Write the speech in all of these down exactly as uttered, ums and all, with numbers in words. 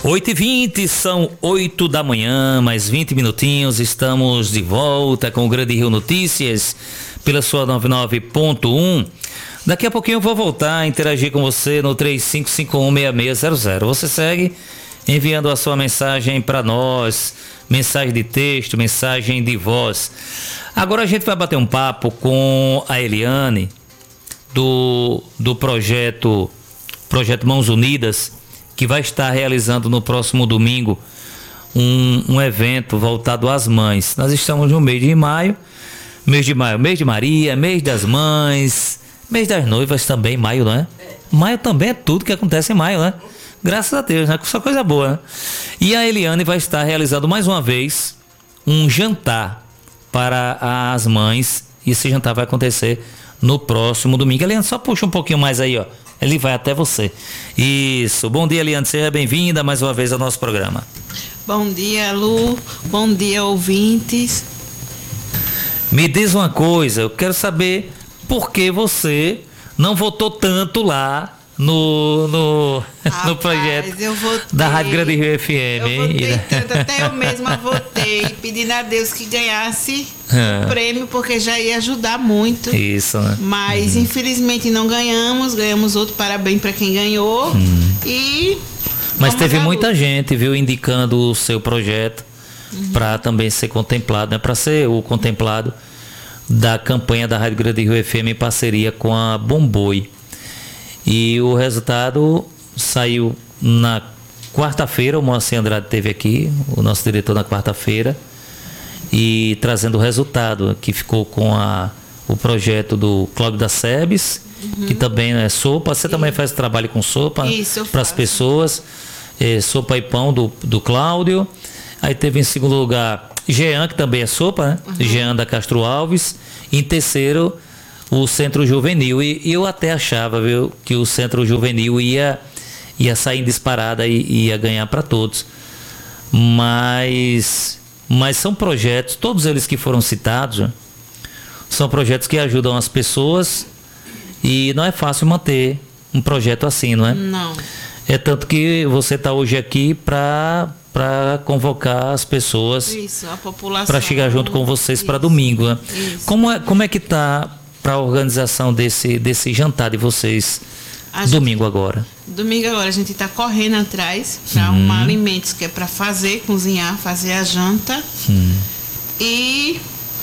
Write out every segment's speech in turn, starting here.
oito e vinte, são oito da manhã, mais vinte minutinhos, estamos de volta com o Grande Rio Notícias, pela sua noventa e nove ponto um. Daqui a pouquinho eu vou voltar a interagir com você no três cinco cinco um, seis seis zero zero. Você segue enviando a sua mensagem para nós, mensagem de texto, mensagem de voz. Agora a gente vai bater um papo com a Eliane, do, do projeto, projeto Mãos Unidas, que vai estar realizando no próximo domingo um, um evento voltado às mães. Nós estamos no mês de maio, mês de maio, mês de Maria, mês das mães, mês das noivas também, maio, não é? Maio também é tudo que acontece em maio, né? Graças a Deus, né? Só coisa boa, né? E a Eliane vai estar realizando mais uma vez um jantar para as mães, e esse jantar vai acontecer no próximo domingo. Eliane, só puxa um pouquinho mais aí, ó. Ele vai até você. Isso. Bom dia, Eliane. Seja bem-vinda mais uma vez ao nosso programa. Bom dia, Lu. Bom dia, ouvintes. Me diz uma coisa. Eu quero saber por que você não votou tanto lá no, no, Rapaz, no projeto eu votei, da Rádio Grande Rio F M. Eu votei tanto, até eu mesma votei, pedindo a Deus que ganhasse o prêmio, porque já ia ajudar muito. Isso, né? Mas, uhum. infelizmente, não ganhamos. Ganhamos outro parabéns para quem ganhou. Uhum. E Mas teve muita gente, viu, indicando o seu projeto uhum. para também ser contemplado, né? Para ser o contemplado da campanha da Rádio Grande Rio F M em parceria com a Bomboi. E o resultado saiu na quarta-feira. O Moacir Andrade esteve aqui, o nosso diretor, na quarta-feira, e trazendo o resultado, que ficou com a, o projeto do Cláudio da Sebes, uhum. que também é sopa. Você Sim. também faz trabalho com sopa para as pessoas, é, sopa e pão do, do Cláudio. Aí teve em segundo lugar Jean, que também é sopa, né? Uhum. Jean da Castro Alves. E em terceiro, o Centro Juvenil. E, e eu até achava, viu, que o Centro Juvenil ia, ia sair disparada e ia ganhar para todos. Mas, mas são projetos, todos eles que foram citados, né, são projetos que ajudam as pessoas, e não é fácil manter um projeto assim, não é? Não. É tanto que você está hoje aqui para para convocar as pessoas, Isso, a população, para chegar junto com vocês para domingo, né? Como é, como é que está para a organização desse, desse jantar de vocês a domingo gente, agora? Domingo agora a gente está correndo atrás para hum. arrumar alimentos que é para fazer, cozinhar, fazer a janta. Hum. E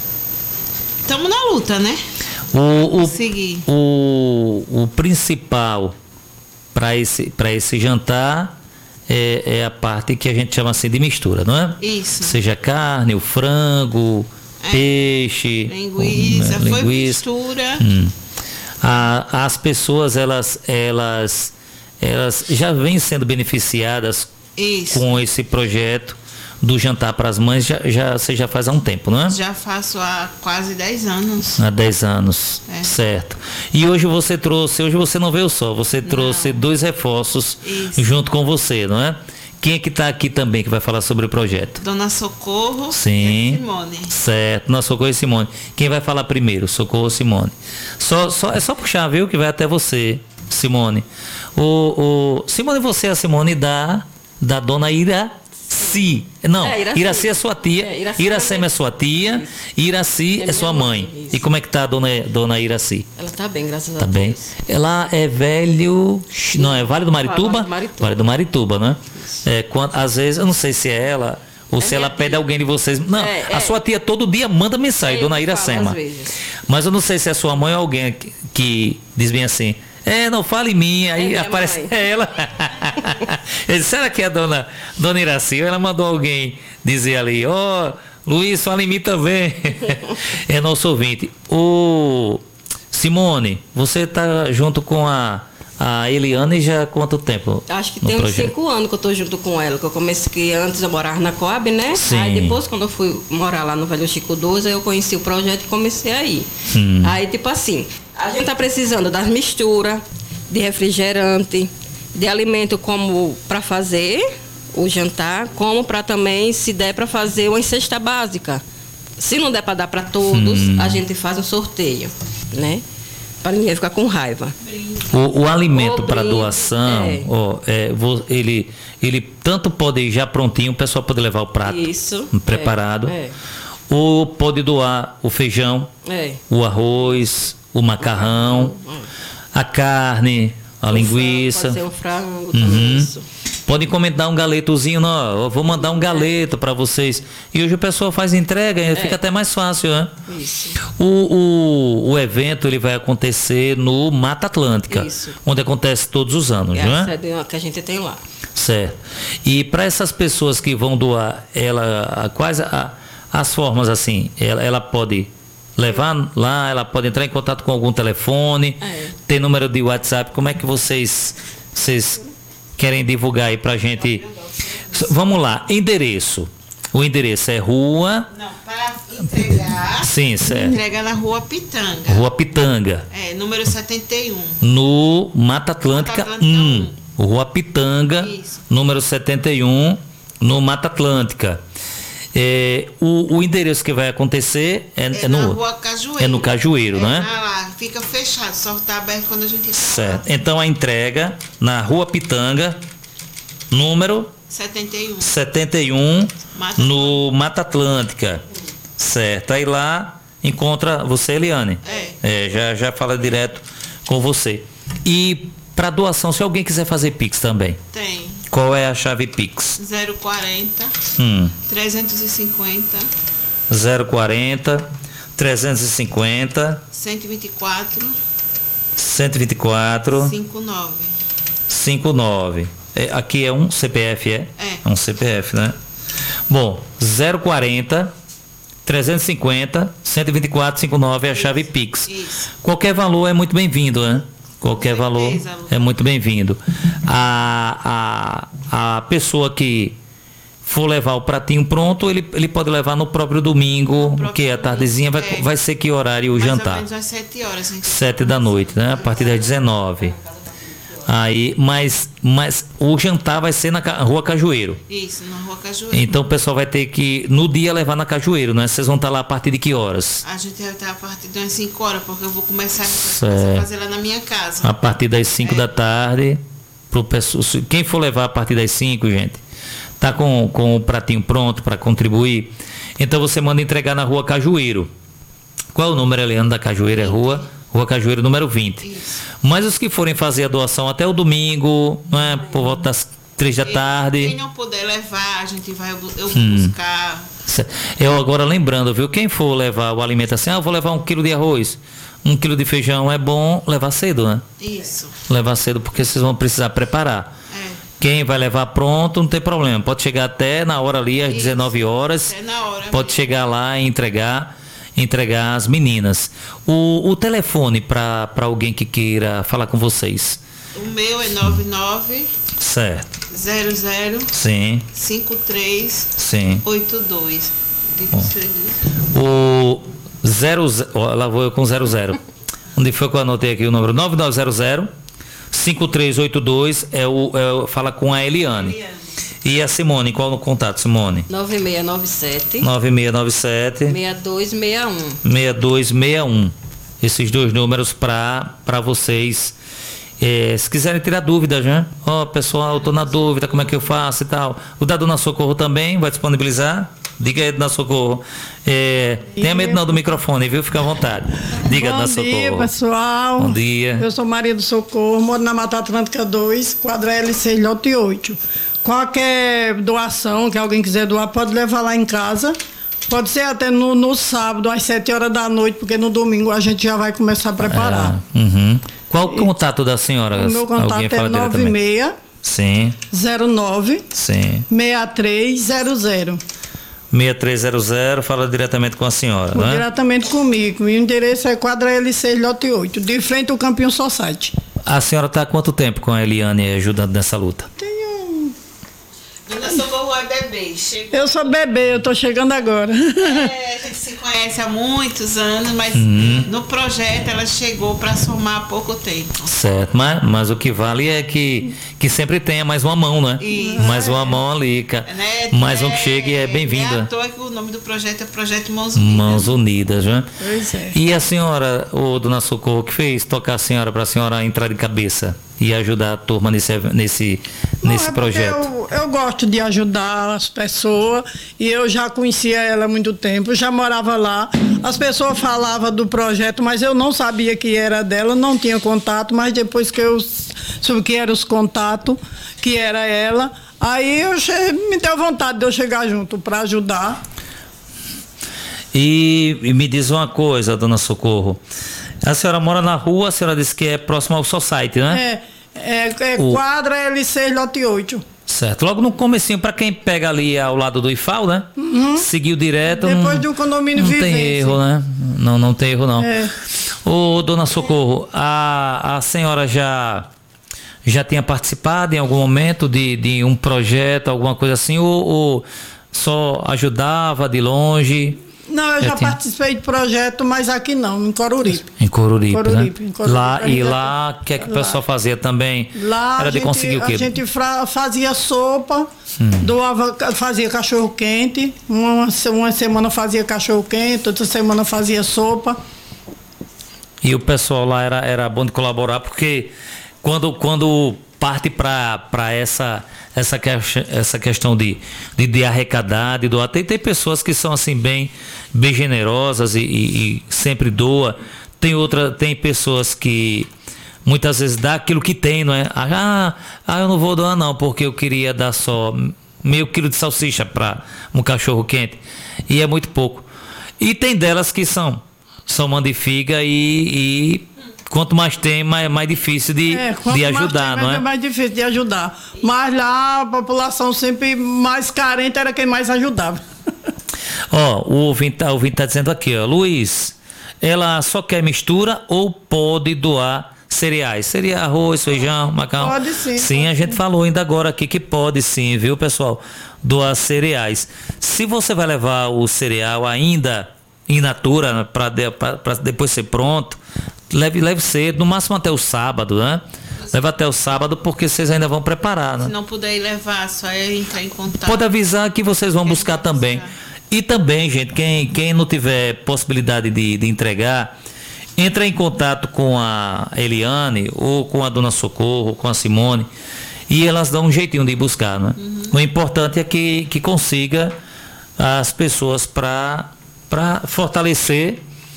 estamos na luta, né? O, o, o, o principal para esse, para esse jantar é, é a parte que a gente chama assim de mistura, não é? Isso. Seja carne, o frango, é. peixe, linguiça, um, foi linguiça. mistura. Hum. A, as pessoas, elas, elas, elas já vêm sendo beneficiadas Isso. com esse projeto do jantar para as mães, já, já, você já faz há um tempo, não é? Já faço há quase dez anos. Há dez anos, é. Certo. E hoje você trouxe, hoje você não veio só, você não. trouxe dois reforços Isso. junto com você, não é? Quem é que está aqui também que vai falar sobre o projeto? Dona Socorro Sim, e Simone. Certo, Dona Socorro e Simone. Quem vai falar primeiro? Socorro ou Simone? Só, só, é só puxar, viu, que vai até você, Simone. O, o, Simone, você é a Simone da, da Dona Iraci. Não, é, Iraci. Iraci é sua tia, é, Iraci Iracema é sua tia, Isso. Iraci é, é sua mãe. mãe. E como é que tá a dona, dona Iraci? Ela tá bem, graças tá a Deus. Bem. Ela é velho... Não, é Vale do Marituba? Vale do Marituba, vale do Marituba, né? É, quando, às vezes, eu não sei se é ela ou é se ela pede tia. alguém de vocês. Não, é, a é. sua tia todo dia manda mensagem, é, dona Iracema. Mas eu não sei se é sua mãe ou alguém que, que diz bem assim... É, não fala em mim, aí é aparece mãe. ela. Disse, será que é a dona, dona Iraci? Ela mandou alguém dizer ali, ó, oh, Luiz, fala em mim também. É nosso ouvinte. O Simone, você está junto com a, a Eliane já há quanto tempo? Acho que tem uns cinco anos que eu estou junto com ela, que eu comecei, que antes eu morava na Coab, né? Sim. Aí depois, quando eu fui morar lá no Velho Chico doze, aí eu conheci o projeto e comecei a ir. Hum. Aí, tipo assim, a gente tá precisando das misturas, de refrigerante, de alimento como para fazer o jantar, como para também, se der para fazer uma cesta básica. Se não der para dar para todos, hum. a gente faz um sorteio, né? para ninguém ficar com raiva. O, o alimento para doação, é. Ó, é, ele, ele tanto pode ir já prontinho, o pessoal pode levar o prato Isso, preparado, é, é. ou pode doar o feijão, é. o arroz, o macarrão, é. a carne, a o linguiça. Frango, pode ser um frango, uhum. isso. Pode encomendar um galetozinho, não, eu vou mandar um galeto para vocês. E hoje o pessoal faz entrega, é. fica até mais fácil, né? Isso. O, o, o evento ele vai acontecer no Mata Atlântica, Isso. onde acontece todos os anos, é, não é? A sede que a gente tem lá. Certo. E para essas pessoas que vão doar, ela, quais a, as formas assim? Ela, ela pode levar lá, ela pode entrar em contato com algum telefone, é. tem número de WhatsApp, como é que vocês... vocês querem divulgar aí pra gente? Vamos lá, endereço. O endereço é rua... Não, para entregar... Sim, certo. Entrega na Rua Pitanga. Rua Pitanga. É, número setenta e um. No Mata Atlântica, Mata Atlântica um. Rua Pitanga, Isso. número setenta e um, no Mata Atlântica. É, o, o endereço que vai acontecer é, é, é no, na Rua Cajueiro. É no Cajueiro, é, não é? Lá, fica fechado, só está aberto quando a gente está. Certo. Lá. Então a entrega na Rua Pitanga, número setenta e um, setenta e um Mata no Mata Atlântica. Certo. Aí lá encontra você, Eliane. É. é já, já fala direto com você. E para doação, se alguém quiser fazer Pix também. Tem. Qual é a chave Pix? zero quarenta, hum. trezentos e cinquenta. zero quarenta, trezentos e cinquenta. cento e vinte e quatro. cento e vinte e quatro. cinquenta e nove. cinquenta e nove. É, aqui é um C P F, é? É. É um C P F, né? Bom, zero quarenta, trezentos e cinquenta, cento e vinte e quatro, cinquenta e nove é a Isso. chave Pix. Isso. Qualquer valor é muito bem-vindo, né? Qualquer valor é muito bem-vindo. A, a, a pessoa que for levar o pratinho pronto, ele, ele pode levar no próprio domingo, que é a tardezinha, vai, é. vai ser que horário o Mais jantar? ou menos às sete horas. Hein? Sete da noite, né? A partir das dezenove. Aí, mas, mas o jantar vai ser na Rua Cajueiro. Isso, na Rua Cajueiro. Então o pessoal vai ter que, no dia, levar na Cajueiro, né? Vocês vão estar lá a partir de que horas? A gente vai estar a partir das cinco horas, porque eu vou começar a fazer lá na minha casa. A partir das cinco é. da tarde. Pro pessoal, quem for levar a partir das cinco, gente, tá com, com o pratinho pronto para contribuir. Então você manda entregar na Rua Cajueiro. Qual é o número, Eliane, da Cajueiro? É Rua... Rua Cajueiro, número vinte. Isso. Mas os que forem fazer a doação até o domingo, não é, por volta das três da tarde. Quem não puder levar, a gente vai eu hum. buscar. Eu agora lembrando, viu? Quem for levar o alimento assim, ah, eu vou levar um quilo de arroz, um quilo de feijão, é bom levar cedo, né? Isso. Levar cedo, porque vocês vão precisar preparar. É. Quem vai levar pronto, não tem problema. Pode chegar até na hora ali, às Isso. dezenove horas. Até na hora. Pode mesmo. chegar lá e entregar. entregar as meninas. O, o telefone para alguém que queira falar com vocês? O meu é nove nove certo zero zero sim cinco três sim oito dois. O zero lá vou eu com zero zero. Onde foi que eu anotei aqui o número? nove nove zero zero cinco três oito dois é o, é o fala com a Eliane. Eliane. E a Simone, qual é o contato, Simone? nove seis nove sete nove seis nove sete seis dois seis um seis dois seis um. Esses dois números para vocês. É, se quiserem tirar dúvidas, né? Ó, oh, pessoal, eu tô na dúvida, como é que eu faço e tal. O da Dona Socorro também vai disponibilizar. Diga aí, Dona Socorro. É, tenha medo não do microfone, viu? Fica à vontade. Diga, Dona Socorro. Bom dia, pessoal. Bom dia. Eu sou Maria do Socorro, moro na Mata Atlântica dois, quadra L seis, lote oito. Qualquer doação que alguém quiser doar, pode levar lá em casa. Pode ser até no, no sábado, às sete horas da noite, porque no domingo a gente já vai começar a preparar. É, uhum. Qual o contato da senhora? O meu contato é nove seis Sim. zero nove Sim. seis três zero zero. seis três zero zero, fala diretamente com a senhora, não é? Diretamente comigo. O endereço é quadra L seis, lote oito, de frente ao Campinho Society. A senhora está há quanto tempo com a Eliane ajudando nessa luta? Tenho... Dona Socorro é bebê. bebê, chegou. Eu sou bebê, eu tô chegando agora. É, a gente se conhece há muitos anos, mas uhum. no projeto ela chegou para somar há pouco tempo. Certo, mas, mas o que vale é que, que sempre tenha mais uma mão, né? Isso. Mais uma mão ali, né? Mais um que chegue é bem-vinda. É à toa que o nome do projeto é Projeto Mãos Unidas. Mãos Unidas, né? Pois é. E a senhora, o Dona Socorro, que fez tocar a senhora para a senhora entrar de cabeça e ajudar a turma nesse, nesse, Não, nesse é projeto? Eu, eu gosto de ajudar as pessoas e eu já conhecia ela há muito tempo, já morava lá. As pessoas falavam do projeto, mas eu não sabia que era dela, não tinha contato, mas depois que eu soube que eram os contatos, que era ela, aí eu che... me deu vontade de eu chegar junto para ajudar. E, e me diz uma coisa, Dona Socorro. A senhora mora na rua, a senhora disse que é próximo ao Society, né? É, é, é o... quadra L seis, lote oito. Certo. Logo no comecinho, para quem pega ali ao lado do I F A L, né? Uhum. Seguiu direto. Depois não, do condomínio Não Vivência. tem erro, né? Não, não tem erro, não. É. Ô, Dona Socorro, a, a senhora já, já tinha participado em algum momento de, de um projeto, alguma coisa assim, ou, ou só ajudava de longe? Não, eu já, já participei de projeto, mas aqui não, em Coruripe. Em Coruripe, Coruripe, né? em Coruripe, lá, e lá, o que é que o pessoal fazia também? Lá Era de gente, conseguir o quê? A gente fra, fazia sopa, hum. doava, fazia cachorro quente, uma, uma semana fazia cachorro quente, outra semana fazia sopa. E o pessoal lá era, era bom de colaborar, porque quando, quando parte para essa... Essa, que, essa questão de, de, de arrecadar, de doar. Tem, tem pessoas que são assim bem, bem generosas e, e, e sempre doa. Tem outra, tem pessoas que muitas vezes dá aquilo que tem, não é? Ah, ah, eu não vou doar não, porque eu queria dar só meio quilo de salsicha para um cachorro quente. E é muito pouco. E tem delas que são, são mão de figa e... e quanto mais tem, mais, mais difícil de, é, de ajudar, mais tem, não é? É mais difícil de ajudar. Mas lá a população sempre mais carente era quem mais ajudava. Ó, o ouvinte tá, tá dizendo aqui, ó, Luiz, ela só quer mistura ou pode doar cereais? Cereal, arroz, feijão, macarrão? Pode sim. Sim, pode a gente sim. falou ainda agora aqui que pode sim, viu, pessoal? Doar cereais. Se você vai levar o cereal ainda in natura, para de, depois ser pronto, Leve, leve cedo, no máximo até o sábado, né? Leva até o sábado, porque vocês ainda vão preparar, né? Se não puder ir levar, só é entrar em contato. Pode avisar que vocês vão buscar também. E também, gente, quem, quem não tiver possibilidade de, de entregar, entra em contato com a Eliane, ou com a Dona Socorro, com a Simone, e elas dão um jeitinho de ir buscar, né? Uhum. O importante é que, que consiga as pessoas para para fortalecer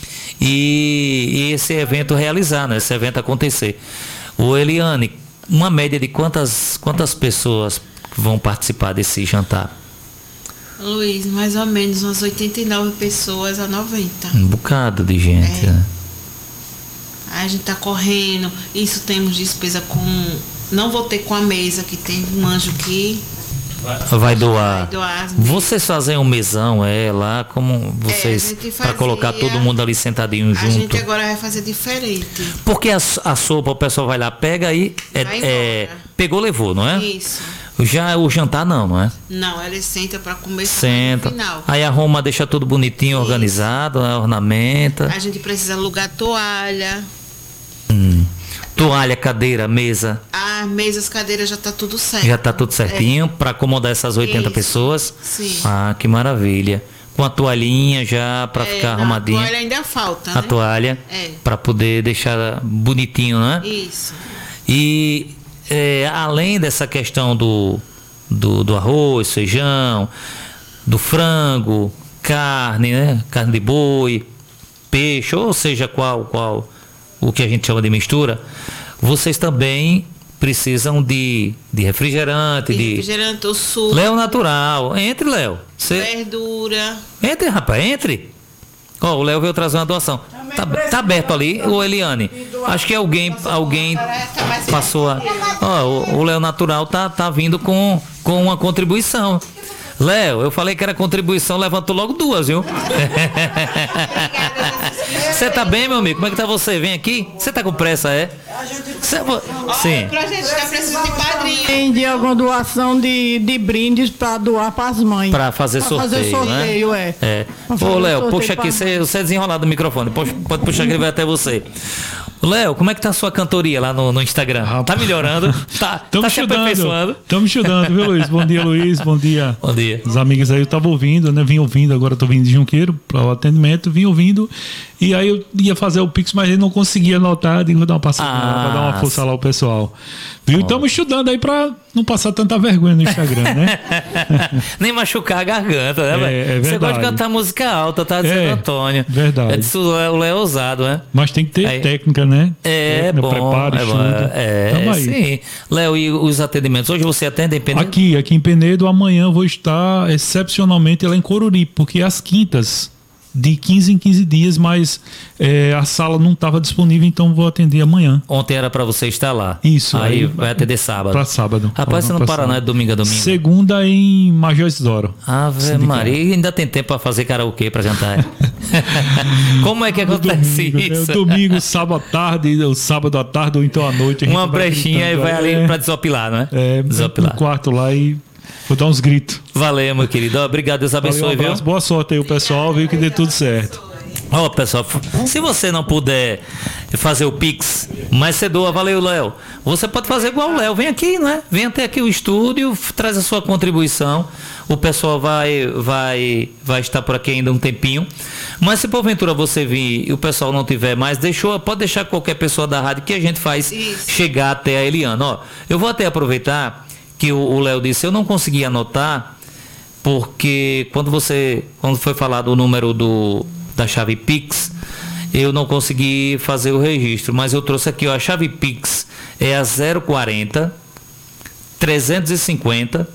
E, e esse evento realizar, né? Esse evento acontecer. O Eliane, uma média de quantas, quantas pessoas vão participar desse jantar? Luiz, mais ou menos umas oitenta e nove pessoas a noventa. Um bocado de gente, é. né? A gente tá correndo, isso temos despesa com... Não vou ter com a mesa, que tem um anjo que... Vai doar. Vai doar vocês fazem um mesão, é, lá, como vocês, é, para colocar todo mundo ali sentadinho junto? A gente agora vai fazer diferente. Porque a, a sopa, o pessoal vai lá, pega aí, é, é, pegou, levou, não é? Isso. Já o jantar não, não é? Não, ela senta para comer senta. No final. Aí arruma, deixa tudo bonitinho, isso. Organizado, né, ornamenta. A gente precisa alugar toalha. Hum. Toalha, cadeira, mesa. Ah, mesas, cadeiras, já tá tudo certo. Já tá tudo certinho é. Para acomodar essas oitenta Isso. pessoas. Sim. Ah, que maravilha. Com a toalhinha já para é, ficar arrumadinha. A toalha ainda falta, né? A toalha. É. Para poder deixar bonitinho, né? Isso. E é, além dessa questão do, do, do arroz, feijão, do frango, carne, né? Carne de boi, peixe, ou seja, qual, qual o que a gente chama de mistura, vocês também precisam de, de refrigerante, de, de refrigerante, o suco. Léo natural. Entre, Léo. Cê... Verdura. Entre, rapaz, entre. Ó, oh, o Léo veio trazer uma doação. Tá, tá aberto ali, ô Eliane. Acho que alguém, alguém passou a. Ó, oh, o Léo natural tá, tá vindo com, com uma contribuição. Léo, eu falei que era contribuição, levantou logo duas, viu? Você tá bem, meu amigo? Como é que tá você? Vem aqui. Você tá com pressa, é? Cê, sim. Pra gente tá precisando de padrinho. Tem de alguma doação de, de brindes para doar para as mães. Para fazer pra sorteio, fazer sorteio, né? é. É. Pra Ô, Léo, sorteio puxa aqui, você, você é desenrolado do microfone. Pode, pode puxar que ele vai até você. Léo, como é que tá a sua cantoria lá no, no Instagram? Tá melhorando? Tá, tá se aperfeiçoando? Estamos estudando, viu, Luiz? Bom dia, Luiz. Bom dia. Bom dia. Os amigos aí, eu tava ouvindo, né? Vim ouvindo, agora eu tô vindo de Junqueiro para o atendimento, vim ouvindo. E aí eu ia fazer o Pix, mas ele não conseguia anotar. Digo, vou dar uma passada Ah, para dar uma força lá ao pessoal. Viu? Estamos estudando aí para não passar tanta vergonha no Instagram, né? Nem machucar a garganta, né, velho? É, é verdade. Você gosta de cantar música alta, tá dizendo É, Antônio. verdade. É disso, o Léo é ousado, né? Mas tem que ter Aí- técnica, né? É, técnica, bom. preparo, é, bom, estudo. é, Tamo aí. sim. Léo, e os atendimentos? Hoje você atende em Penedo? Aqui, aqui em Penedo, amanhã eu vou estar excepcionalmente lá em Coruripe, porque às quintas, de quinze em quinze dias, mas é, a sala não estava disponível, então vou atender amanhã. Ontem era pra você estar lá. Isso, Aí, aí vai atender sábado. Para sábado. Rapaz, você não Pra para, sábado. não é domingo a domingo. Segunda em Major Isidoro. Ave Sindicato. Maria, e ainda tem tempo pra fazer karaokê pra jantar. Como é que acontece Domingo, né? isso? O domingo, sábado à tarde, o sábado à tarde ou então à noite. a gente Uma vai brechinha e gritando, vai ali é, pra desopilar, não é? É, no desopilar. quarto lá e vou dar uns gritos. Valeu, meu querido. Obrigado, Deus Valeu, um abençoe, viu? abraço, boa sorte aí o pessoal, viu que dê tudo certo. Ó, pessoal, se você não puder fazer o Pix, mas você doa, valeu, Léo. Você pode fazer igual o Léo, vem aqui, não é? Vem até aqui o estúdio, f- traz a sua contribuição. O pessoal vai, vai, vai estar por aqui ainda um tempinho. Mas se porventura você vir e o pessoal não tiver mais, deixou, pode deixar qualquer pessoa da rádio que a gente faz Isso. chegar até a Eliana. Ó, eu vou até aproveitar que o o Léo disse, eu não consegui anotar, porque quando você, quando foi falado o número do da chave Pix, eu não consegui fazer o registro, mas eu trouxe aqui, ó, a chave Pix é a zero quarenta, trezentos e cinquenta,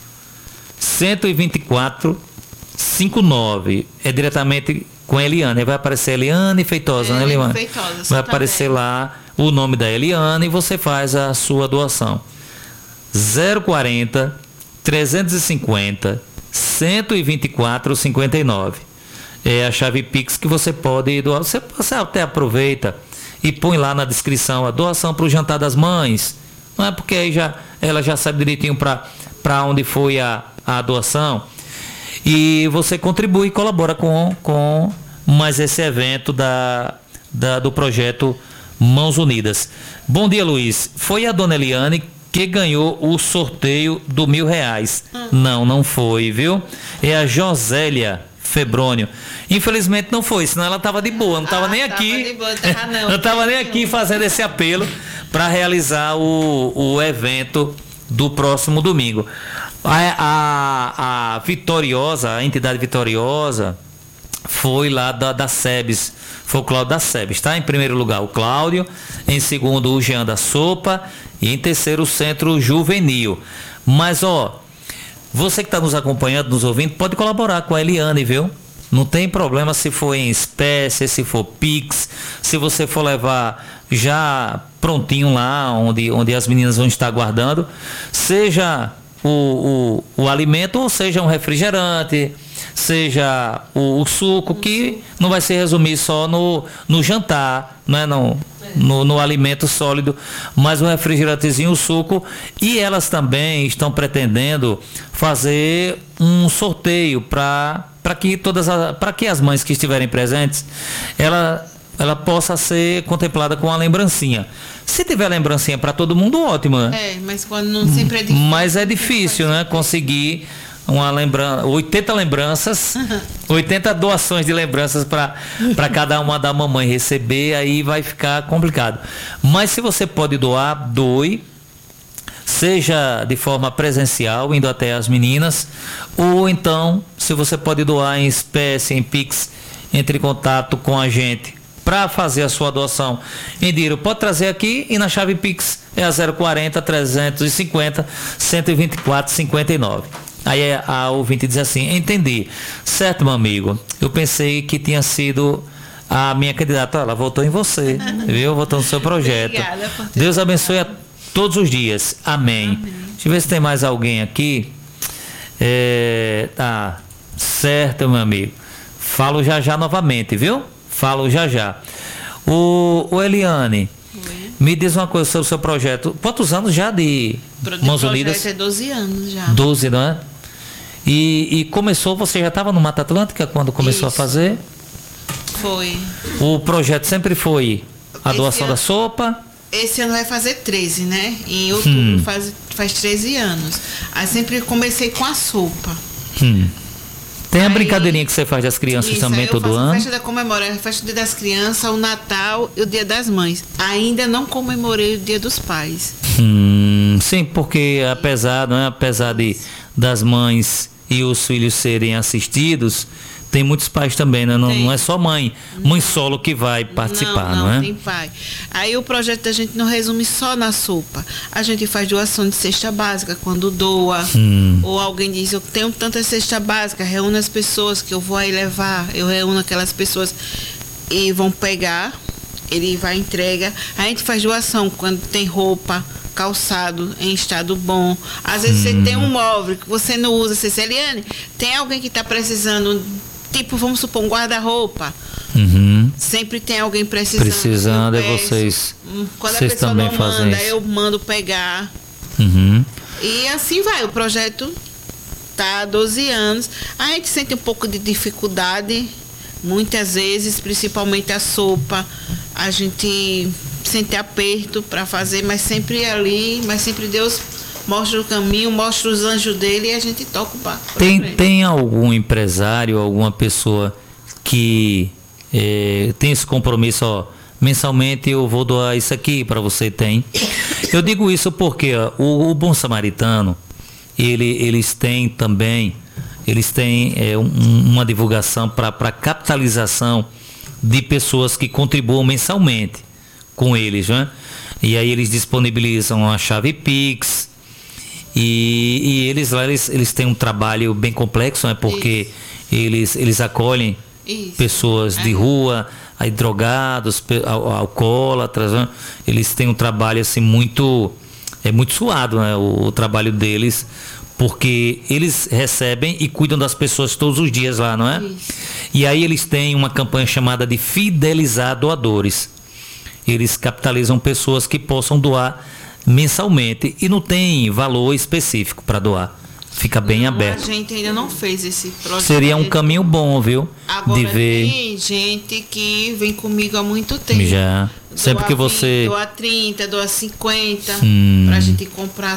cento e vinte e quatro, cinquenta e nove. É diretamente com a Eliane. Vai aparecer Eliane Feitosa, né, Eliane Eliane? Feitosa, Vai Santa aparecer Bela. lá o nome da Eliane e você faz a sua doação. zero quarenta, trezentos e cinquenta, cento e vinte e quatro, cinquenta e nove. É a chave Pix que você pode doar. Você, você até aproveita e põe lá na descrição a doação para o Jantar das Mães. Não é porque aí já, ela já sabe direitinho para onde foi a, a doação. E você contribui e colabora com, com mais esse evento da, da, do projeto Mãos Unidas. Bom dia, Luiz. Foi a dona Eliane que ganhou o sorteio do mil reais. Hum. Não, não foi, viu? É a Josélia Febrônio. Infelizmente não foi, senão ela estava de boa, não estava Ah, nem tava aqui. de boa, tava não. não estava nem aqui fazendo esse apelo para realizar o, o evento do próximo domingo. A, a, a Vitoriosa, a entidade Vitoriosa, foi lá da, da SEBS, foi o Cláudio da SEBS, tá? Em primeiro lugar o Cláudio, em segundo o Jean da Sopa e em terceiro o Centro Juvenil. Mas, ó, você que está nos acompanhando, nos ouvindo, pode colaborar com a Eliane, viu? Não tem problema se for em espécie, se for Pix, se você for levar já prontinho lá, onde, onde as meninas vão estar guardando, seja o, o, o alimento ou seja um refrigerante, seja o, o suco, que não vai se resumir só no, no jantar, né? Não, no, no alimento sólido, mas um refrigerantezinho, o suco. E elas também estão pretendendo fazer um sorteio para para que todas para que as mães que estiverem presentes, ela ela possa ser contemplada com uma lembrancinha. Se tiver lembrancinha para todo mundo, ótimo, né? É, mas quando não sempre é difícil. Mas é difícil, né? Conseguir uma lembrança, oitenta lembranças, oitenta doações de lembranças para cada uma da mamãe receber, aí vai ficar complicado. Mas se você pode doar, doe, seja de forma presencial, indo até as meninas, ou então, se você pode doar em espécie, em Pix, entre em contato com a gente para fazer a sua doação em dinheiro. Pode trazer aqui e na chave Pix é a zero quarenta, trezentos e cinquenta, cento e vinte e quatro, cinquenta e nove. Aí a ouvinte diz assim, entendi. Certo, meu amigo, eu pensei que tinha sido a minha candidata. Ela votou em você, viu? Votou no seu projeto. Obrigada por ter Deus abençoe a todos os dias. Amém. Amém. Deixa eu ver se tem mais alguém aqui. É, tá certo, meu amigo. Falo já já novamente, viu? falo já já. O, o Eliane, Oi. me diz uma coisa sobre o seu projeto. Quantos anos já de Pro- Mãos projeto Unidas? é doze anos já. doze, não é? E, e começou, você já estava no Mata Atlântica quando começou Isso. a fazer? Foi. O projeto sempre foi a Esse doação ano- da sopa? Esse ano vai fazer treze, né? Em outubro Hum. faz, faz treze anos. Aí sempre comecei com a sopa. Hum. Tem a Aí- brincadeirinha que você faz das crianças Isso, também aí eu todo faço a ano? festa da comemoração, a festa do Dia das Crianças, o Natal e o Dia das Mães. Ainda não comemorei o Dia dos Pais. Hum, sim, porque apesar, não é? apesar de, das mães e os filhos serem assistidos, tem muitos pais também, né? Não, Tem. não é só mãe, mãe solo que vai participar, não, não, é? tem pai. Aí o projeto da gente não resume só na sopa. A gente faz doação de cesta básica quando doa. Hum. Ou alguém diz, eu tenho tanta cesta básica, reúne as pessoas que eu vou aí levar. Eu reúno aquelas pessoas e vão pegar. Ele vai entrega. A gente faz doação quando tem roupa, calçado em estado bom. Às vezes você tem um móvel que você não usa. Você diz, Eliane, tem alguém que está precisando, tipo, vamos supor, um guarda-roupa. Uhum. Sempre tem alguém precisando. Precisando, eu é peço. vocês. Hum, Quando Vocês a pessoa também não fazem manda, isso. eu mando pegar. Uhum. E assim vai. O projeto tá há doze anos. A gente sente um pouco de dificuldade, muitas vezes, principalmente a sopa. A gente sente aperto para fazer, mas sempre ali, mas sempre Deus mostra o caminho, mostra os anjos dele e a gente toca o barco. pra Tem, frente. tem algum empresário, alguma pessoa que eh, tem esse compromisso, ó, mensalmente eu vou doar isso aqui para você, tem? Eu digo isso porque ó, o, o Bom Samaritano, ele, eles têm também, eles têm eh, um- uma divulgação para capitalização de pessoas que contribuam mensalmente com eles, né? E aí eles disponibilizam a chave Pix, e, e eles lá eles, eles têm um trabalho bem complexo, né? Porque eles, eles acolhem Isso. pessoas de É. rua, aí drogados, pe- al- alcoólatras, né? Eles têm um trabalho assim muito é muito suado, né? O, o trabalho deles, porque eles recebem e cuidam das pessoas todos os dias lá, não é? Isso. E aí eles têm uma campanha chamada de fidelizar doadores. Eles capitalizam pessoas que possam doar mensalmente e não tem valor específico para doar. Fica bem Não, aberto. A gente ainda não fez esse projeto. Seria um caminho bom, viu? Agora de ver. tem gente que vem comigo há muito tempo. Já. Sempre Doa que vinte, você. doa trinta, doa cinquenta, Hum. pra gente comprar